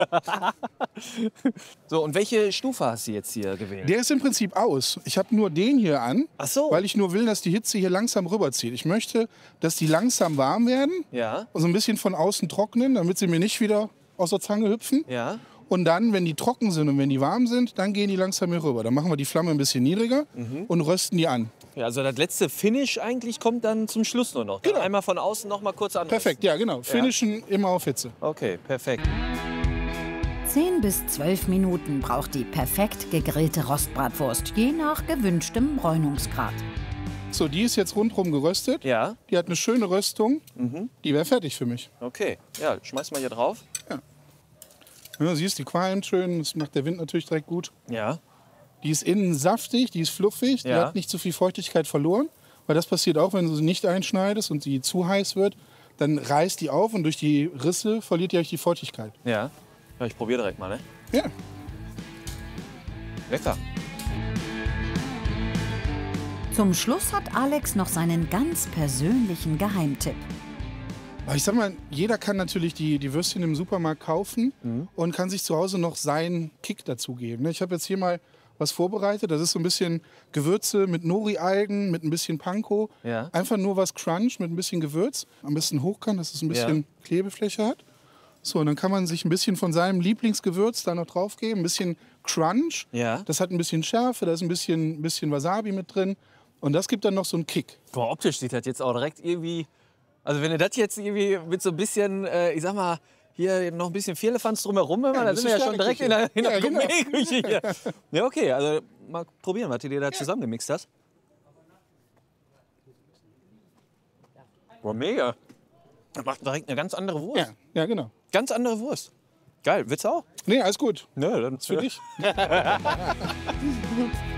So, und welche Stufe hast du jetzt hier gewählt? Der ist im Prinzip aus. Ich habe nur den hier an, Ach so. weil ich nur will, dass die Hitze hier langsam rüberzieht. Ich möchte, dass die langsam warm werden Ja, und so ein bisschen von außen trocknen, damit sie mir nicht wieder aus der Zange hüpfen. ja. Und dann, wenn die trocken sind und wenn die warm sind, dann gehen die langsam hier rüber. Dann machen wir die Flamme ein bisschen niedriger und rösten die an. Ja, also das letzte Finish eigentlich kommt dann zum Schluss nur noch. Dann Genau. einmal von außen noch mal kurz an. Perfekt, ja genau. Finishen immer auf Hitze. Okay, perfekt. 10 bis 12 Minuten braucht die perfekt gegrillte Rostbratwurst, je nach gewünschtem Bräunungsgrad. So, die ist jetzt rundherum geröstet. Ja, Die hat eine schöne Röstung. Die wäre fertig für mich. okay. Ja, schmeiß mal hier drauf. Ja, siehst, die qualmt schön. Das macht der Wind natürlich direkt gut. Ja. Die ist innen saftig, die ist fluffig. Die Ja. hat nicht zu viel Feuchtigkeit verloren. Weil das passiert auch, wenn du sie nicht einschneidest und die zu heiß wird. Dann reißt die auf und durch die Risse verliert die euch die Feuchtigkeit. Ja. Ja, ich probiere direkt mal, ne? Ja. Lecker. Zum Schluss hat Alex noch seinen ganz persönlichen Geheimtipp. Aber ich sag mal, jeder kann natürlich die Würstchen im Supermarkt kaufen und kann sich zu Hause noch seinen Kick dazugeben. Ich habe jetzt hier mal was vorbereitet. Das ist so ein bisschen Gewürze mit Nori-Algen, mit ein bisschen Panko. Ja. Einfach nur was Crunch mit ein bisschen Gewürz. Am besten hochkant, dass es ein bisschen Klebefläche hat. So, und dann kann man sich ein bisschen von seinem Lieblingsgewürz da noch drauf geben. Ein bisschen Crunch. Ja. Das hat ein bisschen Schärfe, da ist ein bisschen Wasabi mit drin. Und das gibt dann noch so einen Kick. Boah, optisch sieht das jetzt auch direkt irgendwie... Also wenn du das jetzt irgendwie mit so ein bisschen, ich sag mal, hier noch ein bisschen Vierlefanz drumherum, dann das sind wir ist ja schon direkt in der Ja, genau. Gourmet-Küche hier. Ja, okay, also mal probieren, was du dir da zusammengemixt hast. Boah, mega. Das macht direkt eine ganz andere Wurst. Ja, genau. Ganz andere Wurst. Geil, willst du auch? Nee, alles gut. Nö, dann Für dich.